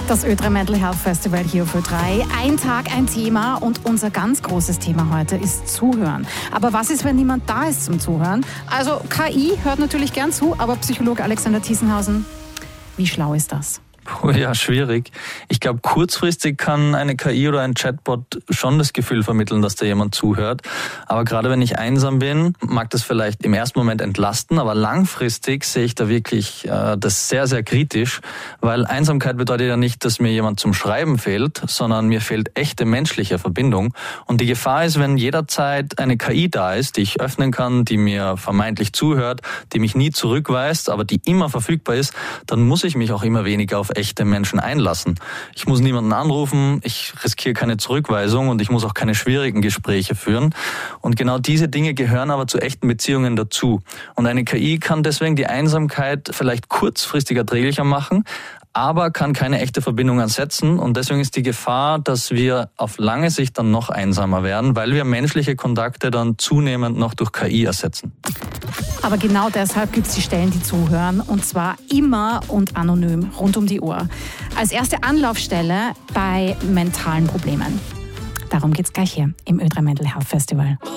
Das Ö3 Mental Health Festival hier auf Ö3. Ein Tag, ein Thema und unser ganz großes Thema heute ist Zuhören. Aber was ist, wenn niemand da ist zum Zuhören? Also KI hört natürlich gern zu, aber Psychologe Alexander Thiesenhausen, wie schlau ist das? Ja, schwierig. Ich glaube, kurzfristig kann eine KI oder ein Chatbot schon das Gefühl vermitteln, dass da jemand zuhört. Aber gerade wenn ich einsam bin, mag das vielleicht im ersten Moment entlasten, aber langfristig sehe ich da wirklich das sehr, sehr kritisch, weil Einsamkeit bedeutet ja nicht, dass mir jemand zum Schreiben fehlt, sondern mir fehlt echte menschliche Verbindung. Und die Gefahr ist, wenn jederzeit eine KI da ist, die ich öffnen kann, die mir vermeintlich zuhört, die mich nie zurückweist, aber die immer verfügbar ist, dann muss ich mich auch immer weniger auf echte Menschen einlassen. Ich muss niemanden anrufen, ich riskiere keine Zurückweisung und ich muss auch keine schwierigen Gespräche führen. Und genau diese Dinge gehören aber zu echten Beziehungen dazu. Und eine KI kann deswegen die Einsamkeit vielleicht kurzfristig erträglicher machen, aber kann keine echte Verbindung ersetzen. Und deswegen ist die Gefahr, dass wir auf lange Sicht dann noch einsamer werden, weil wir menschliche Kontakte dann zunehmend noch durch KI ersetzen. Aber genau deshalb gibt es die Stellen, die zuhören, und zwar immer und anonym, rund um die Uhr. Als erste Anlaufstelle bei mentalen Problemen. Darum geht's gleich hier im Ö3 Mental Health Festival.